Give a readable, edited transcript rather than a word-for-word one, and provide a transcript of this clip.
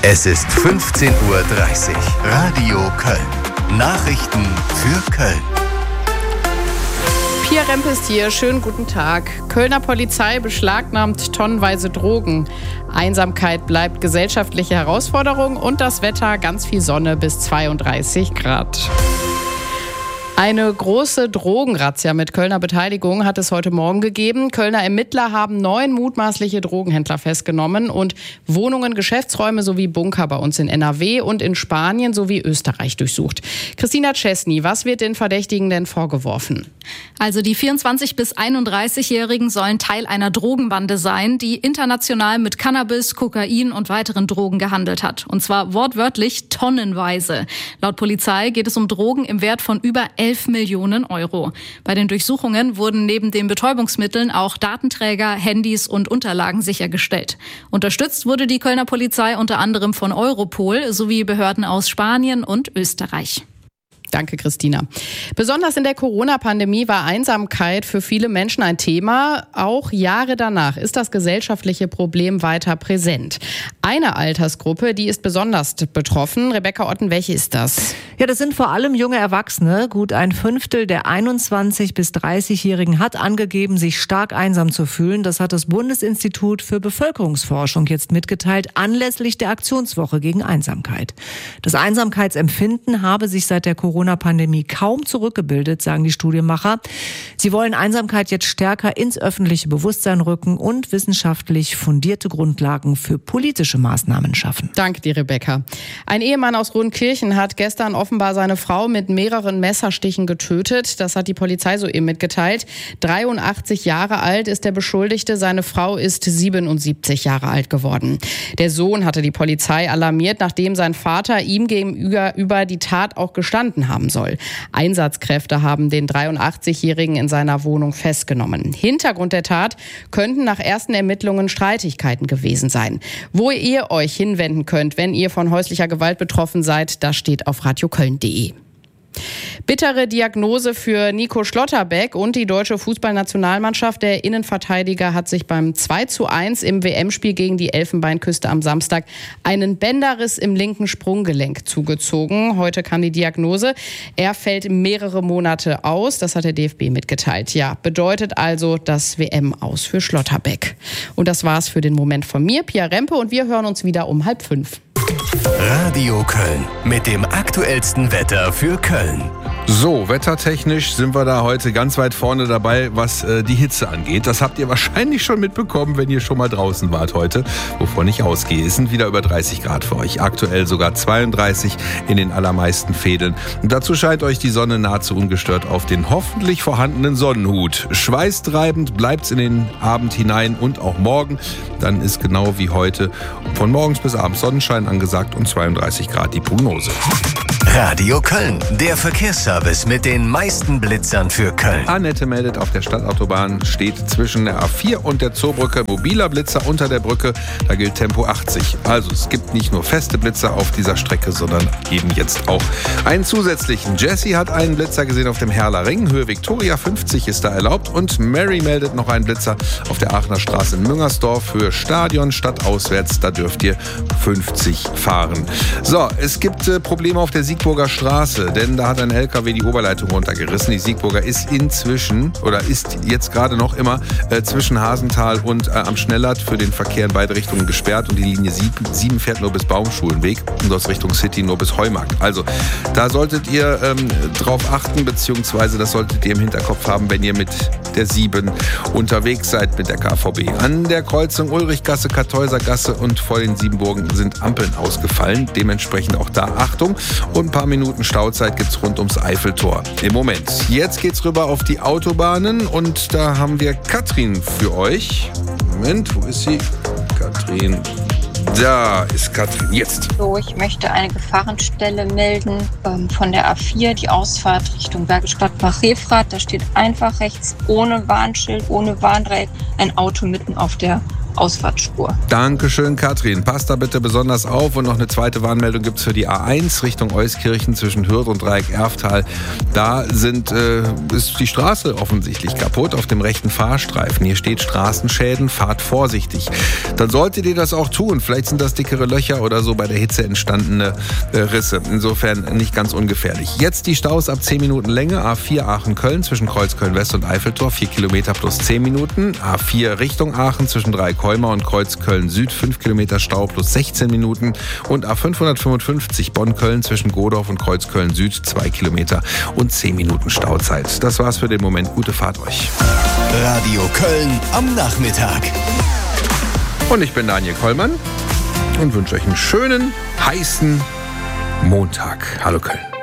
Es ist 15:30 Uhr. Radio Köln. Nachrichten für Köln. Pia Rempe ist hier. Schönen guten Tag. Kölner Polizei beschlagnahmt tonnenweise Drogen. Einsamkeit bleibt gesellschaftliche Herausforderung und das Wetter ganz viel Sonne bis 32 Grad. Eine große Drogenrazzia mit Kölner Beteiligung hat es heute Morgen gegeben. Kölner Ermittler haben 9 mutmaßliche Drogenhändler festgenommen und Wohnungen, Geschäftsräume sowie Bunker bei uns in NRW und in Spanien sowie Österreich durchsucht. Christina Czesny, was wird den Verdächtigen denn vorgeworfen? Also die 24- bis 31-Jährigen sollen Teil einer Drogenbande sein, die international mit Cannabis, Kokain und weiteren Drogen gehandelt hat. Und zwar wortwörtlich tonnenweise. Laut Polizei geht es um Drogen im Wert von über 11 Millionen Euro. Bei den Durchsuchungen wurden neben den Betäubungsmitteln auch Datenträger, Handys und Unterlagen sichergestellt. Unterstützt wurde die Kölner Polizei unter anderem von Europol sowie Behörden aus Spanien und Österreich. Danke, Christina. Besonders in der Corona-Pandemie war Einsamkeit für viele Menschen ein Thema. Auch Jahre danach ist das gesellschaftliche Problem weiter präsent. Eine Altersgruppe, die ist besonders betroffen. Rebecca Otten, welche ist das? Ja, das sind vor allem junge Erwachsene. Gut ein Fünftel der 21- bis 30-Jährigen hat angegeben, sich stark einsam zu fühlen. Das hat das Bundesinstitut für Bevölkerungsforschung jetzt mitgeteilt, anlässlich der Aktionswoche gegen Einsamkeit. Das Einsamkeitsempfinden habe sich seit der Corona-Pandemie kaum zurückgebildet, sagen die Studienmacher. Sie wollen Einsamkeit jetzt stärker ins öffentliche Bewusstsein rücken und wissenschaftlich fundierte Grundlagen für politische Maßnahmen schaffen. Danke dir, Rebecca. Ein Ehemann aus Rodenkirchen hat gestern offenbar seine Frau mit mehreren Messerstichen getötet. Das hat die Polizei soeben mitgeteilt. 83 Jahre alt ist der Beschuldigte. Seine Frau ist 77 Jahre alt geworden. Der Sohn hatte die Polizei alarmiert, nachdem sein Vater ihm gegenüber die Tat auch gestanden haben soll. Einsatzkräfte haben den 83-Jährigen in seiner Wohnung festgenommen. Hintergrund der Tat könnten nach ersten Ermittlungen Streitigkeiten gewesen sein. Wo ihr euch hinwenden könnt, wenn ihr von häuslicher Gewalt betroffen seid, das steht auf radioköln.de. Bittere Diagnose für Nico Schlotterbeck und die deutsche Fußballnationalmannschaft. Der Innenverteidiger hat sich beim 2:1 im WM-Spiel gegen die Elfenbeinküste am Samstag einen Bänderriss im linken Sprunggelenk zugezogen. Heute kam die Diagnose. Er fällt mehrere Monate aus. Das hat der DFB mitgeteilt. Ja, bedeutet also das WM-Aus für Schlotterbeck. Und das war's für den Moment von mir, Pia Rempe, und wir hören uns wieder um 4:30. Radio Köln mit dem aktuellsten Wetter für Köln. So, wettertechnisch sind wir da heute ganz weit vorne dabei, was die Hitze angeht. Das habt ihr wahrscheinlich schon mitbekommen, wenn ihr schon mal draußen wart heute, wovon ich ausgehe. Es sind wieder über 30 Grad für euch. Aktuell sogar 32 in den allermeisten Fädeln. Und dazu scheint euch die Sonne nahezu ungestört auf den hoffentlich vorhandenen Sonnenhut. Schweißtreibend bleibt's in den Abend hinein und auch morgen. Dann ist genau wie heute von morgens bis abends Sonnenschein angesagt und 32 Grad die Prognose. Radio Köln, der Verkehrsservice mit den meisten Blitzern für Köln. Annette meldet, auf der Stadtautobahn steht zwischen der A4 und der Zoobrücke mobiler Blitzer unter der Brücke. Da gilt Tempo 80. Also es gibt nicht nur feste Blitzer auf dieser Strecke, sondern eben jetzt auch einen zusätzlichen. Jessie hat einen Blitzer gesehen auf dem Herler Ring. Höhe Viktoria 50 ist da erlaubt. Und Mary meldet noch einen Blitzer auf der Aachener Straße in Müngersdorf. Höhe Stadion, stadtauswärts. Da dürft ihr 50 fahren. So, es gibt Probleme auf der Siegburger Straße, denn da hat ein LKW die Oberleitung runtergerissen. Die Siegburger ist ist jetzt gerade noch immer zwischen Hasental und am Schnellert für den Verkehr in beide Richtungen gesperrt und die Linie 7 fährt nur bis Baumschulenweg und aus Richtung City nur bis Heumarkt. Also da solltet ihr drauf achten, beziehungsweise das solltet ihr im Hinterkopf haben, wenn ihr mit der 7 unterwegs seid mit der KVB. An der Kreuzung Ulrichgasse, Kartäusergasse und vor den Siebenburgen sind Ampeln ausgefallen. Dementsprechend auch da Achtung. Und ein paar Minuten Stauzeit gibt's rund ums Eiffeltor im Moment. Jetzt geht's rüber auf die Autobahnen und da haben wir Katrin für euch. Moment, wo ist sie? Katrin. Da ist Katrin, jetzt. So, ich möchte eine Gefahrenstelle melden von der A4, die Ausfahrt Richtung Bergisch Gladbach-Refrath. Da steht einfach rechts ohne Warnschild, ohne Warndreieck ein Auto mitten auf der Ausfahrtsspur. Dankeschön, Katrin. Passt da bitte besonders auf. Und noch eine zweite Warnmeldung gibt es für die A1 Richtung Euskirchen zwischen Hürth und Dreieck-Erftal. Da ist die Straße offensichtlich kaputt auf dem rechten Fahrstreifen. Hier steht Straßenschäden, fahrt vorsichtig. Dann solltet ihr das auch tun. Vielleicht sind das dickere Löcher oder so bei der Hitze entstandene Risse. Insofern nicht ganz ungefährlich. Jetzt die Staus ab 10 Minuten Länge. A4 Aachen-Köln zwischen Kreuzköln-West und Eiffeltor 4 Kilometer plus 10 Minuten. A4 Richtung Aachen zwischen Dreieck-Colmar und Kreuzköln-Süd 5 Kilometer Stau plus 16 Minuten. Und A555 Bonn-Köln zwischen Godorf und Kreuzköln-Süd 2 Kilometer und 10 Minuten Stauzeit. Das war's für den Moment. Gute Fahrt euch. Radio Köln am Nachmittag. Und ich bin Daniel Kollmann und wünsche euch einen schönen, heißen Montag. Hallo Köln.